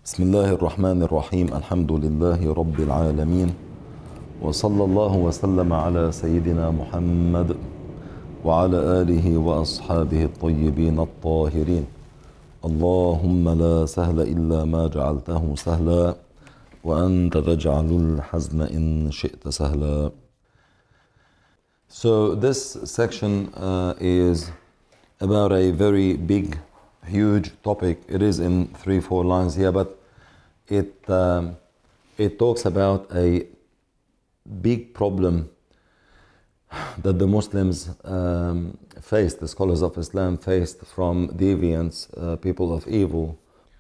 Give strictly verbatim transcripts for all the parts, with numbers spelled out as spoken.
بسم الله الرحمن الرحيم الحمد لله رب العالمين وصلى الله وسلم على سيدنا محمد وعلى آله وأصحابه الطيبين الطاهرين. اللهم لا سهل إلا ما جعلته سهلا وأنت تجعل الحزن إن شئت سهلا. So this section uh, is about a very big, huge topic. It is in three, four lines here, but it um, it talks about a big problem that the Muslims um, faced, the scholars of Islam faced from deviants, uh, people of evil.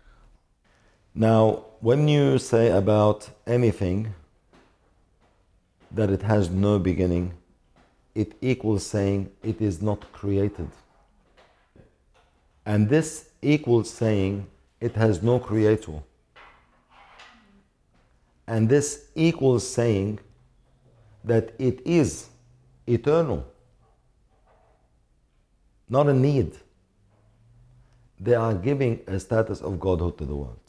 Now, when you say about anything that it has no beginning, it equals saying it is not created. And this equals saying it has no creator. And this equals saying that it is eternal, not a need. They are giving a status of godhood to the world.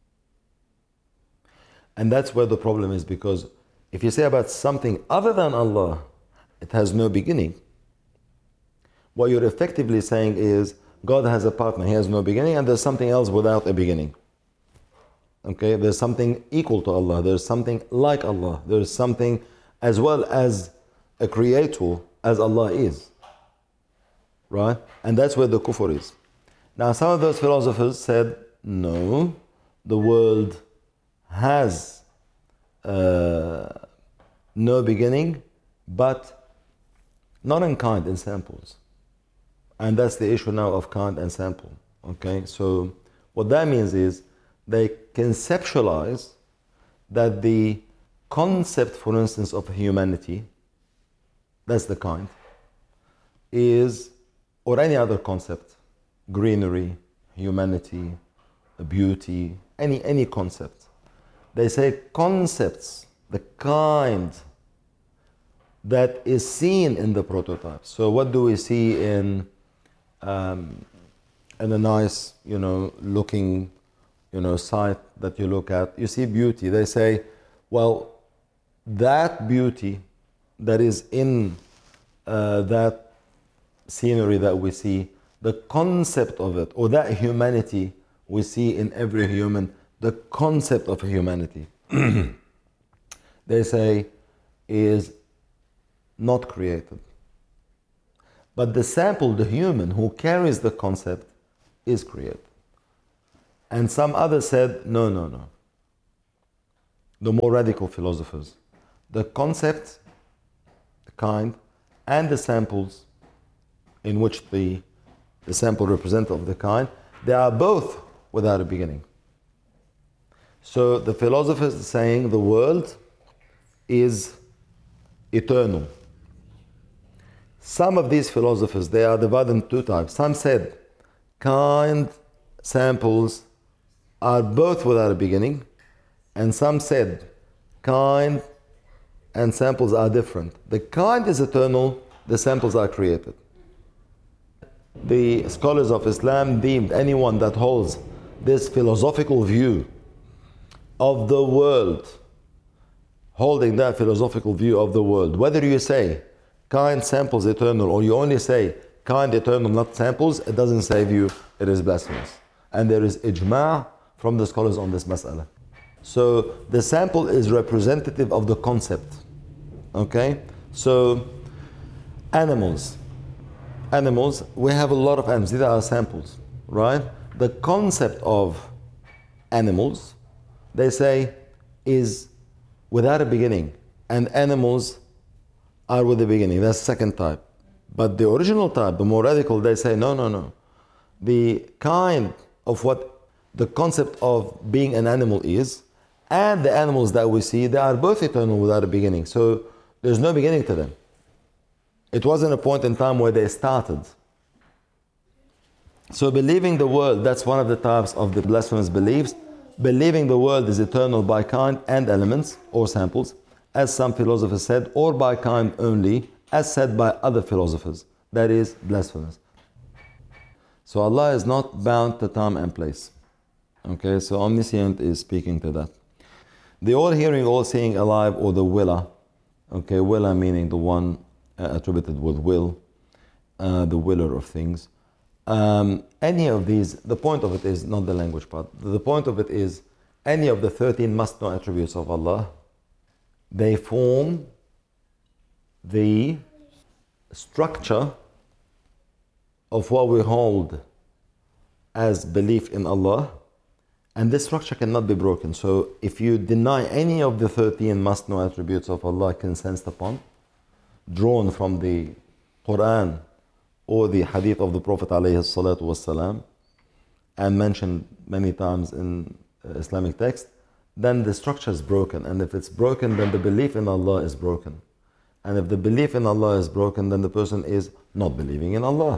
And that's where the problem is, because if you say about something other than Allah, it has no beginning, what you're effectively saying is God has a partner, He has no beginning, and there's something else without a beginning. Okay, there's something equal to Allah, there's something like Allah, there's something as well as a creator as Allah is. Right? And that's where the kufr is. Now, some of those philosophers said, no, the world has uh, no beginning, but not in kind, in samples. And that's the issue now of kind and sample. Okay, so what that means is they conceptualize that the concept, for instance, of humanity, that's the kind, is, or any other concept, greenery, humanity, beauty, any, any concept. They say concepts, the kind that is seen in the prototype. So what do we see in um, in a nice, you know, looking, you know, site that you look at? You see beauty. They say, well, that beauty that is in uh, that scenery that we see, the concept of it, or that humanity we see in every human, the concept of humanity, they say is not created. But the sample, the human who carries the concept, is created. And some others said, no, no, no. The more radical philosophers, the concept, the kind, and the samples in which the, the sample represents of the kind, they are both without a beginning. So the philosophers are saying the world is eternal. Some of these philosophers, they are divided into two types. Some said kind, samples are both without a beginning, and some said kind and samples are different. The kind is eternal, the samples are created. The scholars of Islam deemed anyone that holds this philosophical view of the world, holding that philosophical view of the world, whether you say kind, samples, eternal, or you only say kind, eternal, not samples, it doesn't save you, it is blasphemous. And there is ijma' from the scholars on this mas'ala. So the sample is representative of the concept. Okay? So animals. Animals, we have a lot of animals. These are samples, right? The concept of animals, they say, is without a beginning. And animals are with the beginning. That's the second type. But the original type, the more radical, they say, no, no, no. The kind of what the concept of being an animal is, and the animals that we see, they are both eternal without a beginning. So there's no beginning to them. It wasn't a point in time where they started. So believing the world, that's one of the types of the blasphemous beliefs. Believing the world is eternal by kind and elements or samples, as some philosophers said, or by kind only, as said by other philosophers. That is blasphemous. So Allah is not bound to time and place. Okay, so omniscient is speaking to that. The all-hearing, all-seeing, alive, or the willer. Okay, willer meaning the one uh, attributed with will, uh, the willer of things. Um, any of these, the point of it is not the language part. The point of it is any of the thirteen must-know attributes of Allah. They form the structure of what we hold as belief in Allah, and this structure cannot be broken. So if you deny any of the thirteen must-know attributes of Allah consensed upon, drawn from the Quran or the hadith of the Prophet ﷺ, and mentioned many times in Islamic text, then the structure is broken. And if it's broken, then the belief in Allah is broken. And if the belief in Allah is broken, then the person is not believing in Allah.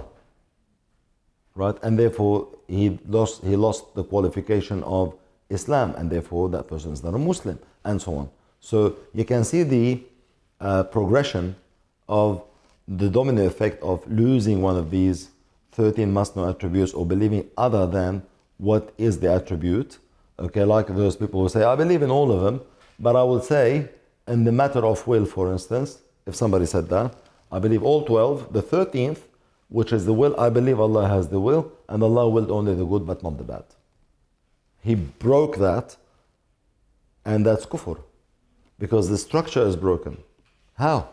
Right? And therefore, he lost, he lost the qualification of Islam, and therefore that person is not a Muslim, and so on. So you can see the uh, progression of the domino effect of losing one of these thirteen must-know attributes or believing other than what is the attribute. Okay, like those people who say, I believe in all of them, but I will say, in the matter of will, for instance, if somebody said that, I believe all twelve, the thirteenth, which is the will, I believe Allah has the will, and Allah willed only the good but not the bad. He broke that, and that's kufr, because the structure is broken. How?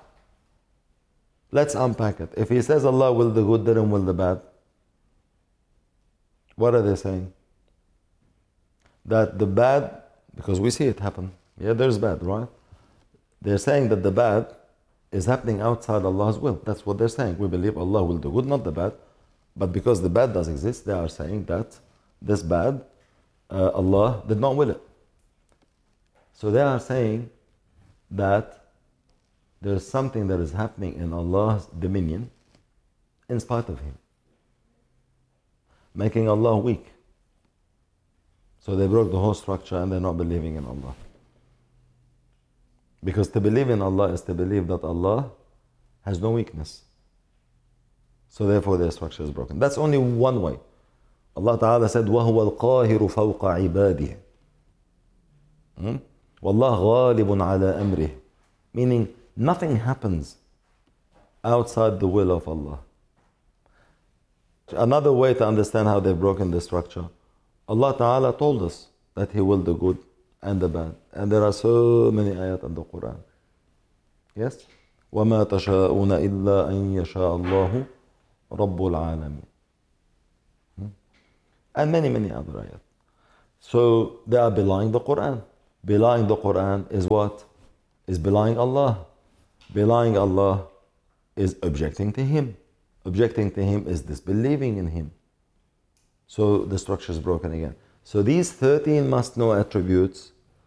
Let's unpack it. If he says Allah willed the good, didn't will the bad, what are they saying? That the bad, because we see it happen. Yeah, there's bad, right? They're saying that the bad is happening outside Allah's will. That's what they're saying. We believe Allah will do good, not the bad. But because the bad does exist, they are saying that this bad, uh, Allah did not will it. So they are saying that there's something that is happening in Allah's dominion in spite of Him, making Allah weak. So they broke the whole structure and they're not believing in Allah. Because to believe in Allah is to believe that Allah has no weakness. So therefore their structure is broken. That's only one way. Allah Ta'ala said, وَهُوَ الْقَاهِرُ فَوْقَ عِبَادِهِ وَاللَّهُ غَالِبٌ عَلَى أَمْرِهِ. Meaning, nothing happens outside the will of Allah. Another way to understand how they've broken the structure, Allah Ta'ala told us that He willed the good and the bad. And there are so many ayat in the Quran. Yes? وَمَا تَشَاءُونَ إِلَّا أَن يَشَاءَ اللَّهُ رَبُّ الْعَالَمِينَ. And many, many other ayat. So they are belying the Quran. Belying the Quran is what? Is belying Allah. Belying Allah is objecting to Him. Objecting to Him is disbelieving in Him. So the structure is broken again. So these thirteen must-know attributes,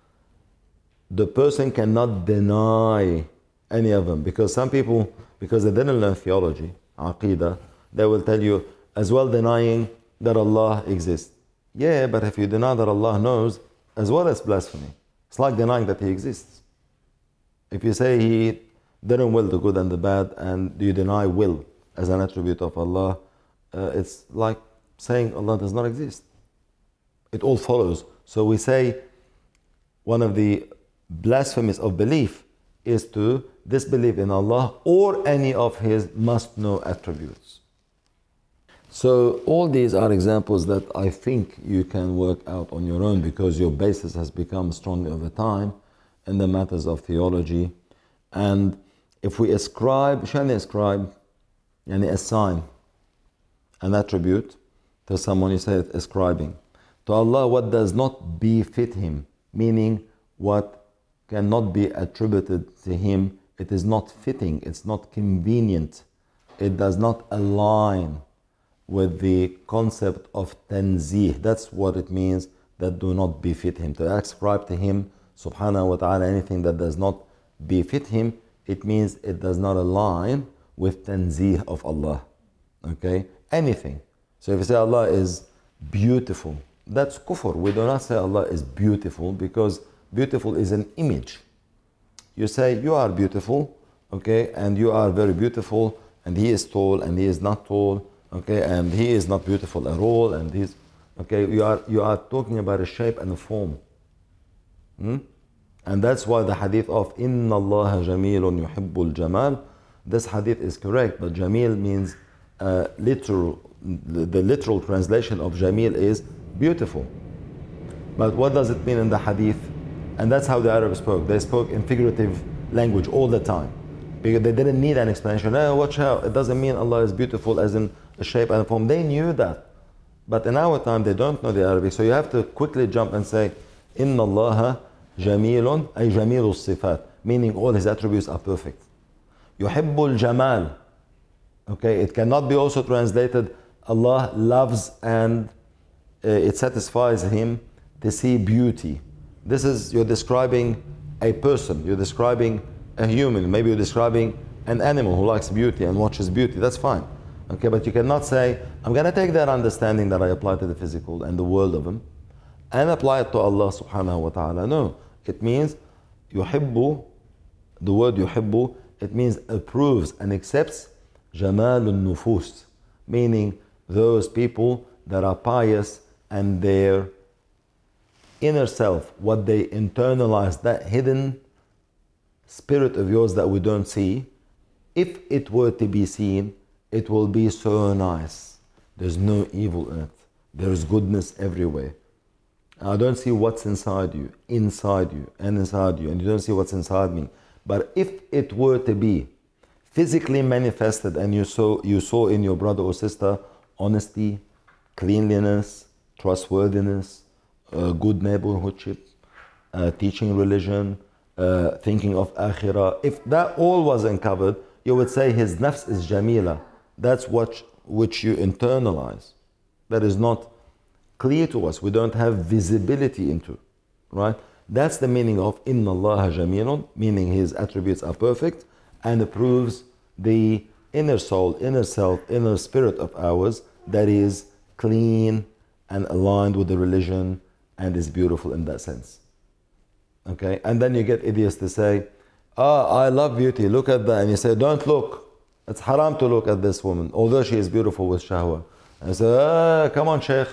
the person cannot deny any of them. Because some people, because they didn't learn theology, aqidah, they will tell you, as well denying that Allah exists. Yeah, but if you deny that Allah knows, as well as blasphemy. It's like denying that He exists. If you say He didn't will the good and the bad, and you deny will as an attribute of Allah, uh, it's like saying Allah does not exist. It all follows. So we say one of the blasphemies of belief is to disbelieve in Allah or any of His must-know attributes. So all these are examples that I think you can work out on your own, because your basis has become strong over time in the matters of theology. And if we ascribe, shall we ascribe, yani assign an attribute to someone, you say ascribing to Allah what does not befit Him, meaning what cannot be attributed to Him. It is not fitting, it's not convenient, it does not align with the concept of tanzih. That's what it means, that do not befit Him. To ascribe to Him subhanahu wa ta'ala anything that does not befit Him, it means it does not align with tanzih of Allah. Okay? Anything. So if you say Allah is beautiful, that's kufr. We do not say Allah is beautiful, because beautiful is an image. You say you are beautiful, okay, and you are very beautiful, and He is tall and He is not tall, okay, and He is not beautiful at all, and He's, Okay, you are, you are talking about a shape and a form. Hmm? And that's why the hadith of Inna Allah Jamilun Yuhibbul Jamal, this hadith is correct, but Jamil means uh, literal, the, the literal translation of Jamil is beautiful. But what does it mean in the hadith? And that's how the Arabs spoke. They spoke in figurative language all the time, because they didn't need an explanation. Oh, watch out, it doesn't mean Allah is beautiful as in a shape and a form. They knew that. But in our time, they don't know the Arabic. So you have to quickly jump and say, Inna Allah Jamilun, ay Jamilul Sifat, meaning all his attributes are perfect. Yuhibbul Jamal. Okay, it cannot be also translated, Allah loves and uh, it satisfies him to see beauty. This is, you're describing a person, you're describing a human, maybe you're describing an animal who likes beauty and watches beauty, that's fine. Okay, but you cannot say, I'm going to take that understanding that I apply to the physical and the world of him and apply it to Allah subhanahu wa ta'ala. No, it means yuhibbu, the word yuhibbu, it means approves and accepts jamalun nufus, meaning those people that are pious and their inner self, what they internalize, that hidden spirit of yours that we don't see, if it were to be seen, it will be so nice. There's no evil in it. There's goodness everywhere. I don't see what's inside you, inside you, and inside you, and you don't see what's inside me. But if it were to be physically manifested and you saw, you saw in your brother or sister honesty, cleanliness, trustworthiness, uh, good neighborhoodship, uh, teaching religion, uh, thinking of akhirah, if that all was uncovered, you would say his nafs is jamila. That's what which you internalize. That is not clear to us. We don't have visibility into, right? That's the meaning of Inna Allah Jamilun, meaning his attributes are perfect, and approves the inner soul, inner self, inner spirit of ours that is clean and aligned with the religion and is beautiful in that sense. Okay, and then you get idiots to say, ah, I love beauty, look at that. And you say, don't look. It's haram to look at this woman, although she is beautiful with shahwa. And you say, ah, come on, Shaykh.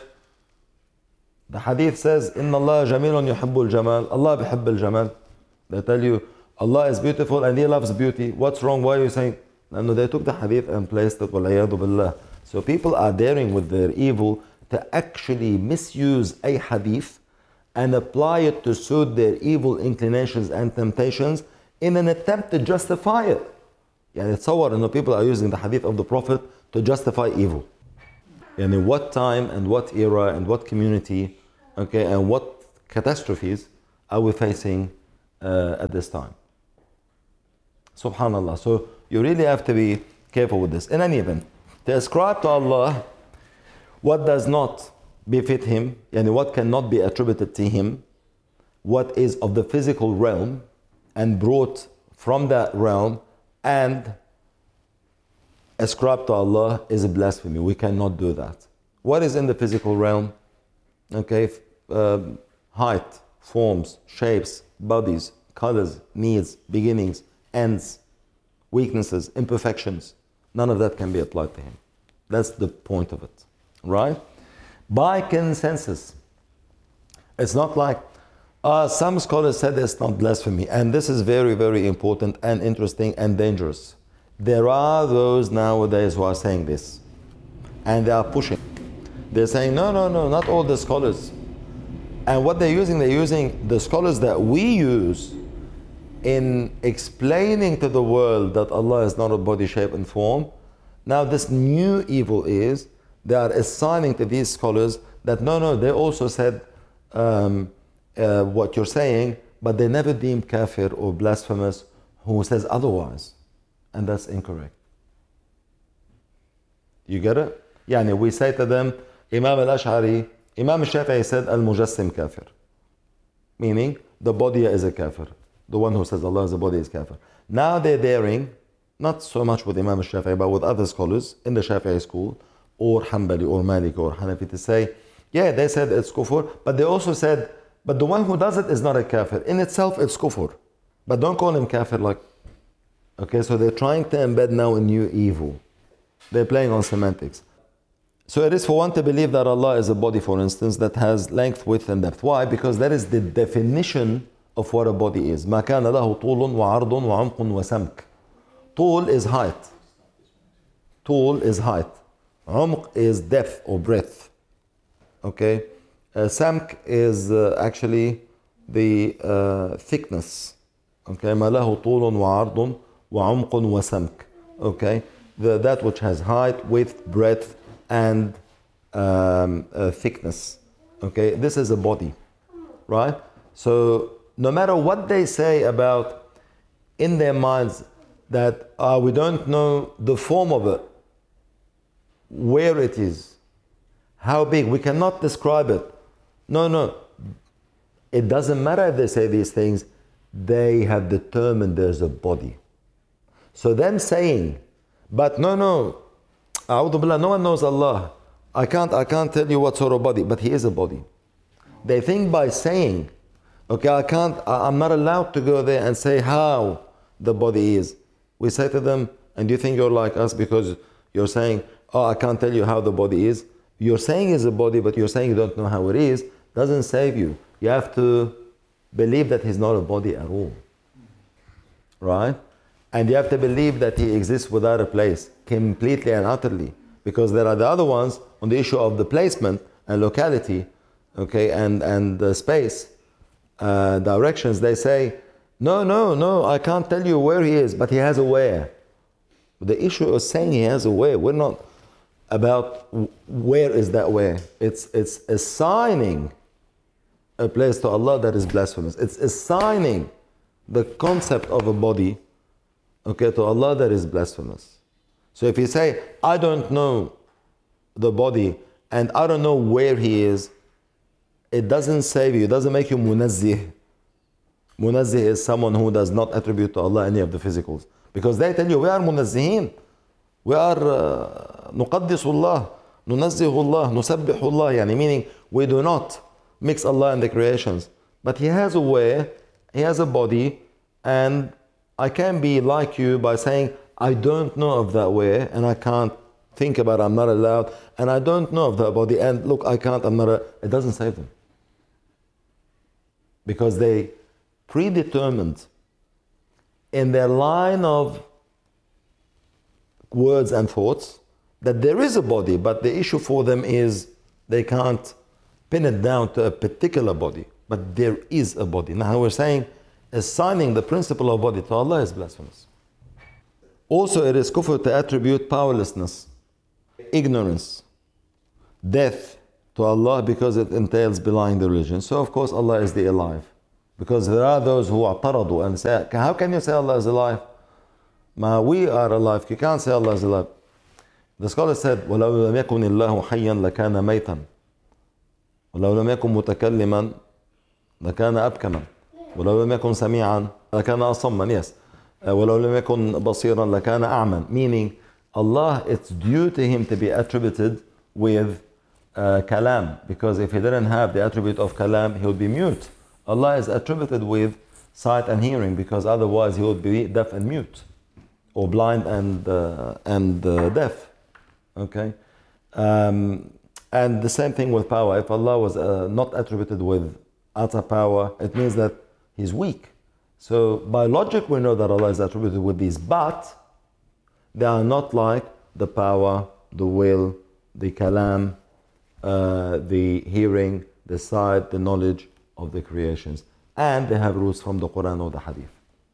The hadith says, Inna Allah Jamilun Yuhibbul Jamal. Allah bihibbul Jamal. They tell you, Allah is beautiful and He loves beauty. What's wrong? Why are you saying? No, they took the hadith and placed it, وَالْعِيَاذُ بِاللَّهِ. So people are daring with their evil to actually misuse a hadith and apply it to suit their evil inclinations and temptations in an attempt to justify it. Yani تصور انه people are using the hadith of the Prophet to justify evil. Yani what time and what era and what community, okay, and what catastrophes are we facing uh, at this time? Subhanallah. So you really have to be careful with this. In any event, to ascribe to Allah what does not befit Him, yani what cannot be attributed to Him, what is of the physical realm and brought from that realm and ascribe to Allah is a blasphemy. We cannot do that. What is in the physical realm? Okay, um, height, forms, shapes, bodies, colors, needs, beginnings, ends, weaknesses, imperfections. None of that can be applied to Him. That's the point of it, right? By consensus. It's not like uh, some scholars said it's not blasphemy, and this is very, very important and interesting and dangerous. There are those nowadays who are saying this, and they are pushing. They're saying, no, no, no, not all the scholars. And what they're using, they're using the scholars that we use in explaining to the world that Allah is not a body, shape, and form. Now this new evil is, they are assigning to these scholars that no, no, they also said um, uh, what you're saying, but they never deemed kafir or blasphemous who says otherwise. And that's incorrect. You get it? Yani we say to them, Imam al-Ash'ari, Imam al-Shafi'i said al-Mujassim kafir. Meaning, the body is a kafir. The one who says Allah is a body is kafir. Now they're daring, not so much with Imam al-Shafi'i, but with other scholars in the Shafi'i school, or Hanbali, or Maliki, or Hanafi, to say, yeah, they said it's kufr, but they also said, but the one who does it is not a kafir. In itself, it's kufr. But don't call him kafir like, okay, so they're trying to embed now a new evil. They're playing on semantics. So it is for one to believe that Allah is a body, for instance, that has length, width, and depth. Why? Because that is the definition of what a body is. ما كان له طول وعرض وعمق وسمك. طول is height. طول is height. عمق is depth or breadth. Okay? Uh, samk is uh, actually the uh, thickness. Okay? ما له طول وعرض وعمق وسمك. Okay? The, that which has height, width, breadth, and um, uh, thickness. Okay? This is a body. Right? So, no matter what they say about in their minds that uh, we don't know the form of it, where it is, how big, we cannot describe it. No, no. It doesn't matter if they say these things, they have determined there's a body. So them saying, but no, no, A'udhu Billah, no one knows Allah. I can't, I can't tell you what sort of body, but He is a body. They think by saying, okay, I can't, I'm not allowed to go there and say how the body is. We say to them, and do you think you're like us because you're saying, oh, I can't tell you how the body is. You're saying it's a body, but you're saying you don't know how it is. Doesn't save you. You have to believe that He's not a body at all. Right? And you have to believe that He exists without a place, completely and utterly. Because there are the other ones on the issue of the placement and locality, okay, and, and the space, uh, directions. They say, no, no, no, I can't tell you where He is, but He has a where. The issue is saying He has a where. We're not about where is that where. It's, it's assigning a place to Allah that is blasphemous. It's assigning the concept of a body, okay, to Allah that is blasphemous. So if you say, I don't know the body and I don't know where He is, it doesn't save you. It doesn't make you munazzih. Munazzih is someone who does not attribute to Allah any of the physicals. Because they tell you, we are munazzihin. We are nuqaddisu Allah, nunazzihu Allah, nusabbihu Allah. Yani meaning, we do not mix Allah and the creations. But He has a way, He has a body, and I can be like you by saying, I don't know of that way, and I can't think about it, I'm not allowed, and I don't know of that body, and look, I can't, I'm not, a, it doesn't save them. Because they predetermined in their line of words and thoughts that there is a body, but the issue for them is they can't pin it down to a particular body, but there is a body. Now we're saying assigning the principle of body to Allah is blasphemous. Also, it is kufr to attribute powerlessness, ignorance, death to Allah because it entails belying the religion. So of course Allah is the alive. Because there are those who are taradu and say, how can you say Allah is alive? Ma, we are alive. You can't say Allah is alive. The scholar said, وَلَوْ لَمْ يَكُنِ اللَّهُ حَيًّا لَكَانَ مَيْتًا وَلَوْ لَمْ يَكُنْ مُتَكَلِّمًا لَكَانَ أَبْكَمًا وَلَوْ لَمْ يَكُنْ سَمِيعًا لَكَانَ أَصَمًّا. Yes. وَلَوْ لَمْ يَكُنْ بَصِيرًا لَكَانَ أَعْمًا. Meaning, Allah, it's due to Him to be attributed with uh, kalam. Because if He didn't have the attribute of kalam, He would be mute. Allah is attributed with sight and hearing because otherwise He would be deaf and mute, or blind and uh, and uh, deaf. Okay, um, and the same thing with power. If Allah was uh, not attributed with utter power, it means that He's weak. So by logic, we know that Allah is attributed with these, but they are not like the power, the will, the kalam, uh, the hearing, the sight, the knowledge of the creations, and they have rules from the Quran or the Hadith.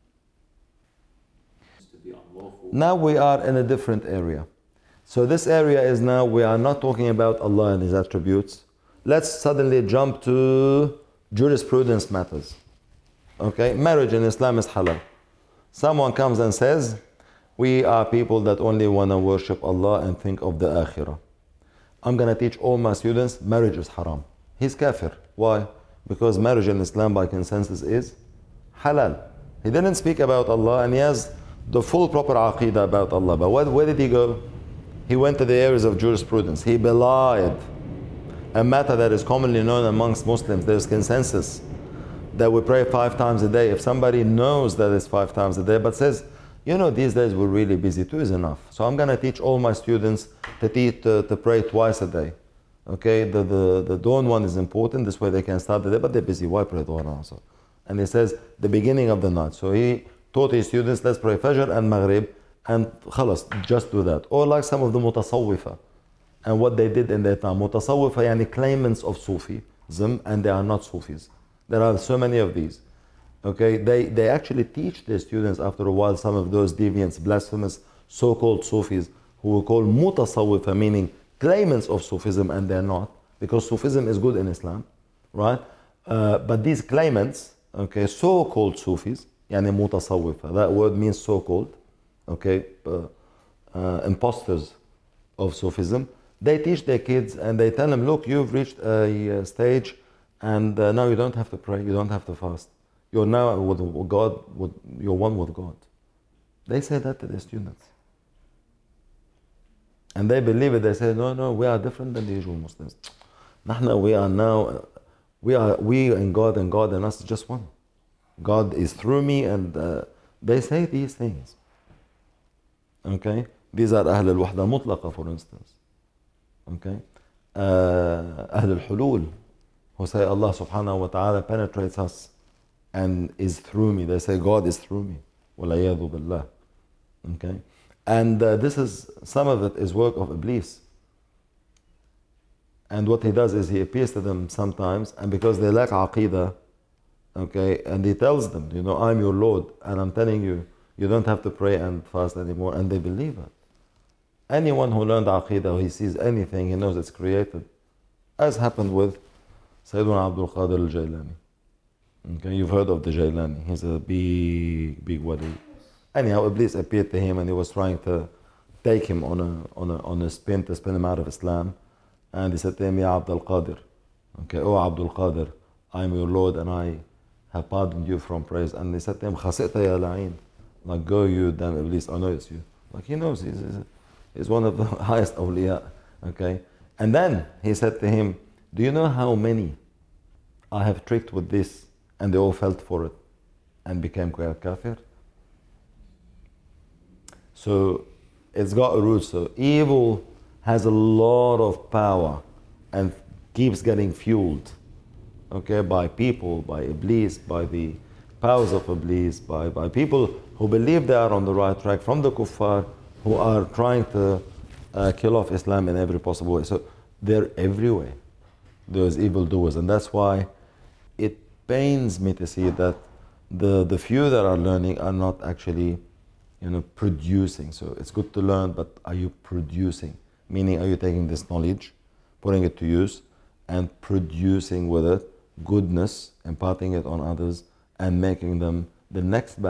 Now we are in a different area. So this area is now, we are not talking about Allah and His attributes. Let's suddenly jump to jurisprudence matters. Okay, marriage in Islam is halal. Someone comes and says, we are people that only want to worship Allah and think of the akhirah. I'm going to teach all my students, marriage is haram. He's kafir. Why? Because marriage in Islam by consensus is halal. He didn't speak about Allah and he has the full proper aqidah about Allah. But what, where did he go? He went to the areas of jurisprudence. He belied a matter that is commonly known amongst Muslims. There's consensus that we pray five times a day. If somebody knows that it's five times a day but says, You know, these days we're really busy. Two is enough. So I'm going to teach all my students to, teach, to, to pray twice a day. Okay, the, the, the dawn one is important. This way they can start the day, but they're busy. Why pray dawn also? And he says the beginning of the night. So he taught his students, let's pray Fajr and Maghrib, and khalas, just do that. Or like some of the Mutasawwifa, and what they did in their time. Mutasawwifa, yani claimants of Sufism, and they are not Sufis. There are so many of these. Okay, they, they actually teach their students after a while, some of those deviants, blasphemous, so-called Sufis, who we call Mutasawwifa, meaning claimants of Sufism, and they're not, because Sufism is good in Islam, right? Uh, but these claimants, okay, so-called Sufis, yani Mutasawwifa, that word means so-called, okay, uh, uh, imposters of Sufism, they teach their kids and they tell them, look, you've reached a, a stage and uh, now you don't have to pray, you don't have to fast. You're now with God, with, you're one with God. They say that to their students. And they believe it. They say, no, no, we are different than the usual Muslims. Nahna, we are now, we are we and God and God and us is just one. God is through me, and uh, they say these things. Okay? These are Ahl al-Wahda Mutlaqa, for instance. Okay? Uh, Ahl al-Hulul, who say Allah subhanahu wa ta'ala penetrates us and is through me. They say God is through me. Walayadu billah. Okay? And uh, this is, some of it is work of Iblis. And what he does is he appears to them sometimes, and because they lack aqidah, okay, and he tells them, you know, I'm your Lord, and I'm telling you, you don't have to pray and fast anymore, and they believe it. Anyone who learned aqidah, he sees anything, he knows it's created. As happened with Sayyidina Abdul Qadir al-Jailani. Okay, you've heard of the Jailani. He's a big, big wali. Anyhow, Iblis appeared to him and he was trying to take him on a, on a, on a spin to spin him out of Islam. And he said to him, Ya Abdul Qadir, okay, oh Abdul Qadir, I am your Lord and I have pardoned you from praise. And he said to him, Khasita ya la'in, like, go you damn Iblis, I know it's you. Like, he knows, he's, he's one of the highest awliya, okay. And then he said to him, do you know how many I have tricked with this and they all fell for it and became kafir? So it's got a root. So evil has a lot of power and keeps getting fueled, okay, by people, by Iblis, by the powers of Iblis, by, by people who believe they are on the right track, from the kuffar who are trying to uh, kill off Islam in every possible way. So they're everywhere, those evildoers. And that's why it pains me to see that the, the few that are learning are not actually, you know, producing. So it's good to learn, but are you producing? Meaning, are you taking this knowledge, putting it to use, and producing with it goodness, imparting it on others, and making them the next batch